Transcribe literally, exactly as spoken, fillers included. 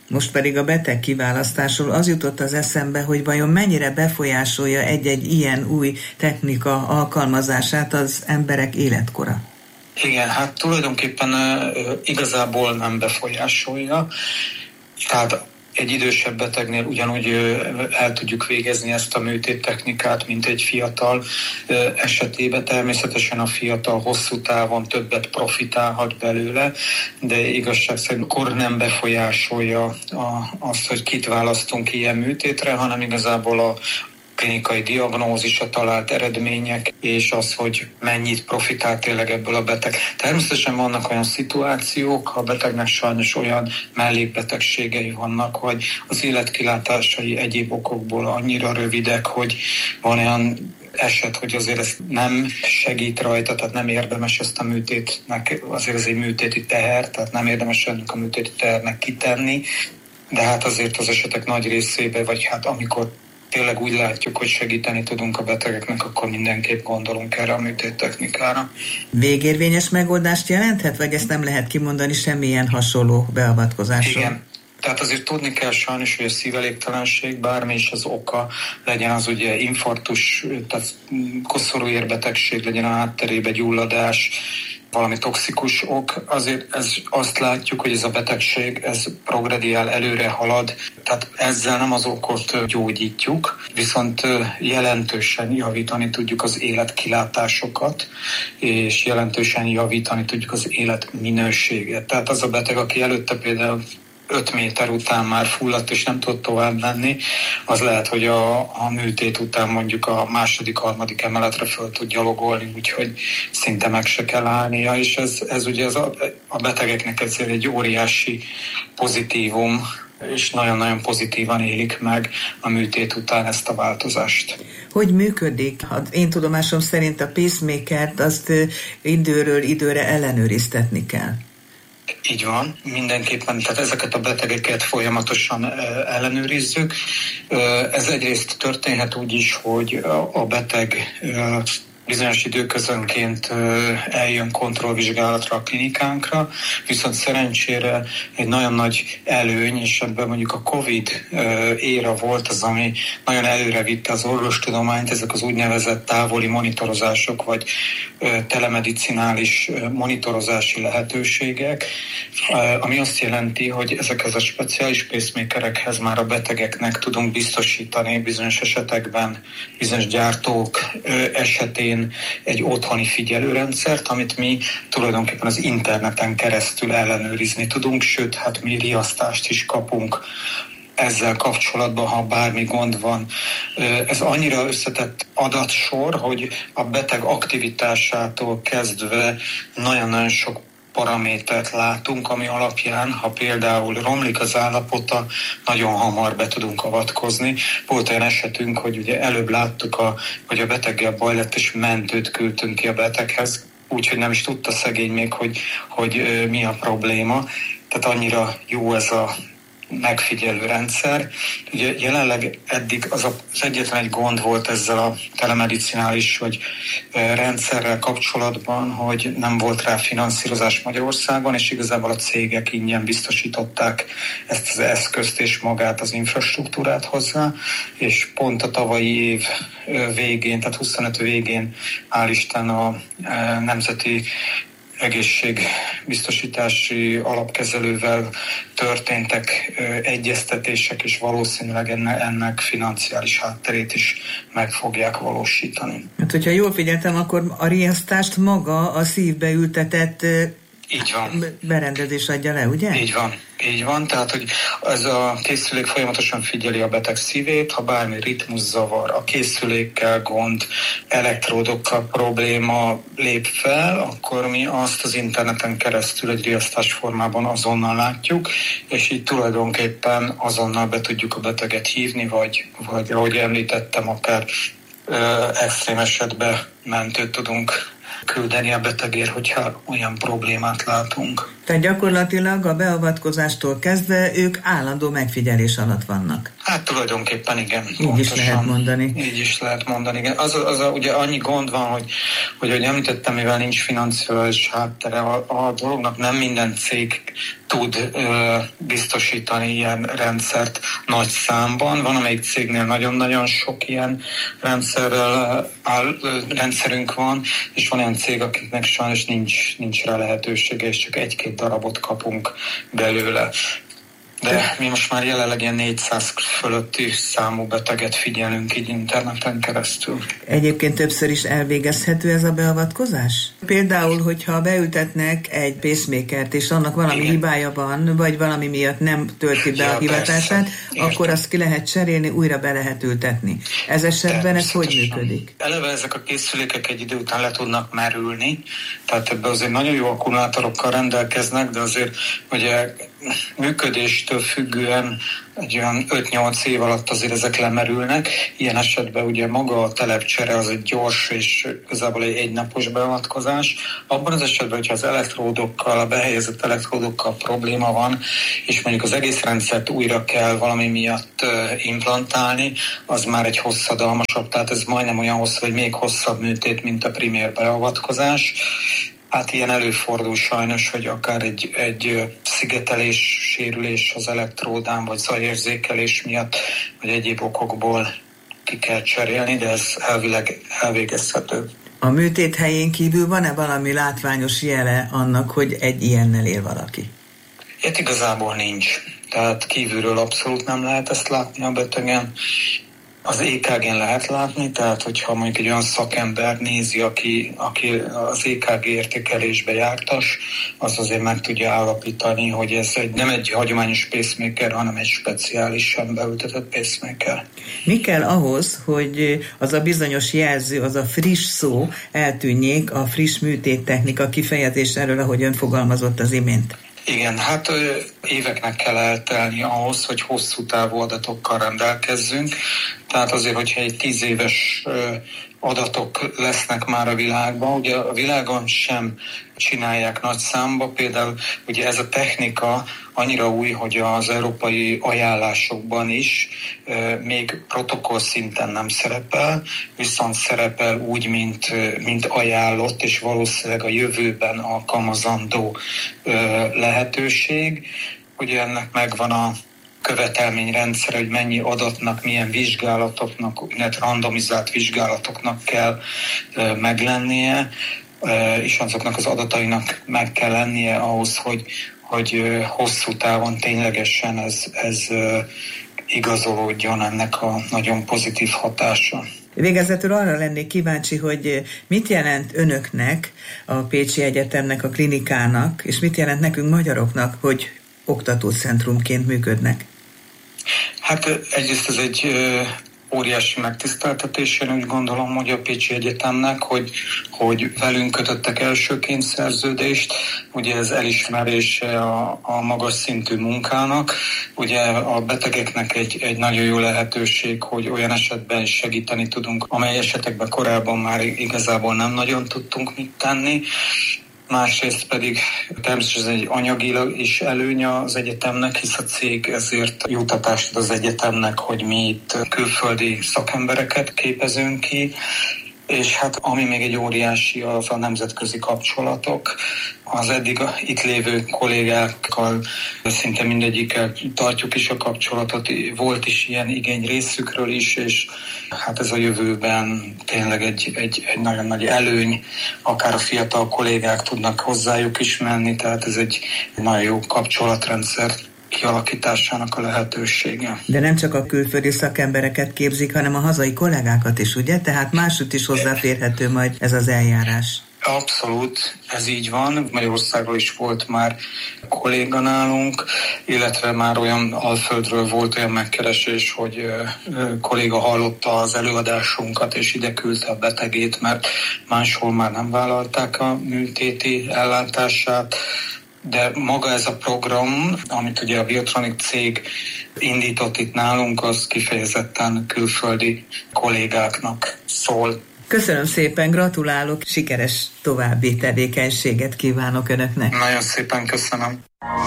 Most pedig a beteg kiválasztásról az jutott az eszembe, hogy vajon mennyire befolyásolja egy-egy ilyen új technika alkalmazását az emberek életkora? Igen, hát tulajdonképpen uh, igazából nem befolyásolja. Tehát egy idősebb betegnél ugyanúgy el tudjuk végezni ezt a műtéttechnikát, mint egy fiatal esetében. Természetesen a fiatal hosszú távon többet profitálhat belőle, de igazság szerint kor nem befolyásolja azt, hogy kit választunk ilyen műtétre, hanem igazából a klinikai diagnózis, a talált eredmények, és az, hogy mennyit profitál tényleg ebből a beteg. Természetesen vannak olyan szituációk, ha a betegnek sajnos olyan mellékbetegségei vannak, hogy az életkilátásai egyéb okokból annyira rövidek, hogy van olyan eset, hogy azért ez nem segít rajta, tehát nem érdemes ezt a műtétnek, azért ez egy műtéti teher, tehát nem érdemes ennek a műtéti tehernek kitenni, de hát azért az esetek nagy részében, vagy hát amikor tényleg úgy látjuk, hogy segíteni tudunk a betegeknek, akkor mindenképp gondolunk erre a műtéttechnikára. Végérvényes megoldást jelenthet, vagy ezt nem lehet kimondani semmilyen hasonló beavatkozásról? Igen. Tehát azért tudni kell sajnos, hogy a szívelégtelenség, bármi is az oka, legyen az ugye infarktus, tehát koszorúérbetegség, legyen a hátterébe gyulladás, valami toxikus ok, azért ez, azt látjuk, hogy ez a betegség, ez progrediál, előre halad, tehát ezzel nem az okot gyógyítjuk, viszont jelentősen javítani tudjuk az életkilátásokat, és jelentősen javítani tudjuk az életminőséget. Tehát az a beteg, aki előtte például öt méter után már fulladt és nem tud tovább menni, az lehet, hogy a, a műtét után mondjuk a második, harmadik emeletre föl tud gyalogolni, úgyhogy szinte meg se kell állnia, és ez, ez ugye az a, a betegeknek ezért egy óriási pozitívum, és nagyon-nagyon pozitívan élik meg a műtét után ezt a változást. Hogy működik? Hát én tudomásom szerint a pacemakert azt időről időre ellenőriztetni kell. Így van, mindenképpen, tehát ezeket a betegeket folyamatosan ellenőrizzük. Ez egyrészt történhet úgy is, hogy a beteg bizonyos időközönként eljön kontrollvizsgálatra a klinikánkra, viszont szerencsére egy nagyon nagy előny, és ebben mondjuk a Covid éra volt az, ami nagyon előre vitte az orvostudományt, ezek az úgynevezett távoli monitorozások, vagy telemedicinális monitorozási lehetőségek, ami azt jelenti, hogy ezekhez a speciális pacemakerekhez már a betegeknek tudunk biztosítani bizonyos esetekben, bizonyos gyártók esetén egy otthoni figyelőrendszert, amit mi tulajdonképpen az interneten keresztül ellenőrizni tudunk, sőt, hát mi riasztást is kapunk ezzel kapcsolatban, ha bármi gond van. Ez annyira összetett adatsor, hogy a beteg aktivitásától kezdve nagyon-nagyon sok paramétert látunk, ami alapján, ha például romlik az állapota, nagyon hamar be tudunk avatkozni. Volt olyan esetünk, hogy ugye előbb láttuk, a, hogy a beteggel baj lett, és mentőt küldtünk ki a beteghez, úgyhogy nem is tudta szegény még, hogy, hogy mi a probléma. Tehát annyira jó ez a megfigyelő rendszer. Ugye jelenleg eddig az, a, az egyetlen egy gond volt ezzel a telemedicinális vagy rendszerrel kapcsolatban, hogy nem volt rá finanszírozás Magyarországon, és igazából a cégek ingyen biztosították ezt az eszközt és magát az infrastruktúrát hozzá, és pont a tavalyi év végén, tehát huszonöt végén hál' Isten a Nemzeti egészségbiztosítási alapkezelővel történtek ö, egyeztetések, és valószínűleg enne, ennek financiális hátterét is meg fogják valósítani. Hát, hogyha jól figyeltem, akkor a riasztást maga a szívbe ültetett Így van. berendezés adja le, ugye? Így van. Így van, tehát hogy ez a készülék folyamatosan figyeli a beteg szívét, ha bármi ritmuszavar, a készülékkel gond, elektródokkal probléma lép fel, akkor mi azt az interneten keresztül egy riasztás formában azonnal látjuk, és így tulajdonképpen azonnal be tudjuk a beteget hívni, vagy, vagy ahogy említettem, akár ö, extrém esetben mentőt tudunk küldeni a betegért, hogyha olyan problémát látunk. Tehát gyakorlatilag a beavatkozástól kezdve ők állandó megfigyelés alatt vannak. Hát tulajdonképpen igen. Így pontosan. Is lehet mondani. Így is lehet mondani, igen. Az, az a, ugye annyi gond van, hogy, hogy ahogy említettem, mivel nincs financiális háttere a, a dolognak, nem minden cég tud ö, biztosítani ilyen rendszert nagy számban. Van, amelyik cégnél nagyon-nagyon sok ilyen rendszerrel áll, ö, rendszerünk van, és van olyan cég, akiknek sajnos nincs, nincs rá lehetősége, és csak egy-két darabot kapunk belőle. De mi most már jelenleg ilyen négyszáz fölötti számú beteget figyelünk így interneten keresztül. Egyébként többször is elvégezhető ez a beavatkozás? Például, hogyha beültetnek egy pacemakert, és annak valami Igen. hibája van, vagy valami miatt nem tölti be ja, a hivatását, akkor azt ki lehet cserélni, újra be lehet ültetni. Ez esetben ez hogy működik? Eleve ezek a készülékek egy idő után le tudnak merülni, tehát ebben azért nagyon jó akkumulátorokkal rendelkeznek, de azért ugye működéstől függően egy olyan öt-nyolc év alatt azért ezek lemerülnek. Ilyen esetben ugye maga a telepcsere az egy gyors és igazából egy egynapos beavatkozás. Abban az esetben, hogyha az elektródokkal, a behelyezett elektródokkal probléma van, és mondjuk az egész rendszert újra kell valami miatt implantálni, az már egy hosszadalmasabb, tehát ez majdnem olyan hosszú, vagy még hosszabb műtét, mint a primér beavatkozás. Hát ilyen előfordul sajnos, hogy akár egy, egy szigetelés, sérülés az elektródán, vagy zajérzékelés miatt, vagy egyéb okokból ki kell cserélni, de ez elvileg elvégezhető. A műtét helyén kívül van-e valami látványos jele annak, hogy egy ilyennel él valaki? Itt igazából nincs. Tehát kívülről abszolút nem lehet ezt látni a betegen. Az é ká gén lehet látni, tehát hogyha mondjuk egy olyan szakember nézi, aki, aki az é ká gé értékelésbe jártas, az azért meg tudja állapítani, hogy ez egy, nem egy hagyományos pacemaker, hanem egy speciálisan beültetett pacemaker. Mi kell ahhoz, hogy az a bizonyos jelző, az a friss szó eltűnjék a friss műtéttechnika kifejezéséről, ahogy ön fogalmazott az imént? Igen, hát éveknek kell eltelni ahhoz, hogy hosszú távú adatokkal rendelkezzünk. Tehát azért, hogyha egy tíz éves adatok lesznek már a világban, ugye a világon sem csinálják nagy számba, például ugye ez a technika annyira új, hogy az európai ajánlásokban is e, még protokoll szinten nem szerepel, viszont szerepel úgy, mint, mint ajánlott, és valószínűleg a jövőben alkalmazandó e, lehetőség. Ugye ennek megvan a követelményrendszer, hogy mennyi adatnak, milyen vizsgálatoknak, illetve randomizált vizsgálatoknak kell e, meglennie, e, és azoknak az adatainak meg kell lennie ahhoz, hogy, hogy e, hosszú távon ténylegesen ez, ez e, igazolódjon ennek a nagyon pozitív hatása. Végezetül arra lennék kíváncsi, hogy mit jelent önöknek, a Pécsi Egyetemnek, a klinikának, és mit jelent nekünk magyaroknak, hogy oktatócentrumként működnek? Hát egyrészt ez egy óriási megtiszteltetés, én úgy gondolom, hogy a Pécsi Egyetemnek, hogy, hogy velünk kötöttek elsőként szerződést, ugye ez elismerése a, a magas szintű munkának, ugye a betegeknek egy, egy nagyon jó lehetőség, hogy olyan esetben is segíteni tudunk, amely esetekben korábban már igazából nem nagyon tudtunk mit tenni. Másrészt pedig természetesen egy anyagilag is előnye az egyetemnek, hisz a cég ezért juttatást ad az egyetemnek, hogy mi itt külföldi szakembereket képezünk ki, és hát ami még egy óriási, az a nemzetközi kapcsolatok. Az eddig itt lévő kollégákkal szinte mindegyikkel tartjuk is a kapcsolatot, volt is ilyen igény részükről is, és hát ez a jövőben tényleg egy, egy, egy nagyon nagy előny, akár a fiatal kollégák tudnak hozzájuk is menni, tehát ez egy, egy nagyon jó kapcsolatrendszer kialakításának a lehetősége. De nem csak a külföldi szakembereket képzik, hanem a hazai kollégákat is, ugye? Tehát máshogy is hozzáférhető majd ez az eljárás. Abszolút, ez így van. Magyarországról is volt már kolléga nálunk, illetve már olyan Alföldről volt olyan megkeresés, hogy kolléga hallotta az előadásunkat, és ide küldte a betegét, mert máshol már nem vállalták a műtéti ellátását. De maga ez a program, amit ugye a Biotronik cég indított itt nálunk, az kifejezetten külföldi kollégáknak szól. Köszönöm szépen, gratulálok, sikeres további tevékenységet kívánok önöknek. Nagyon szépen köszönöm.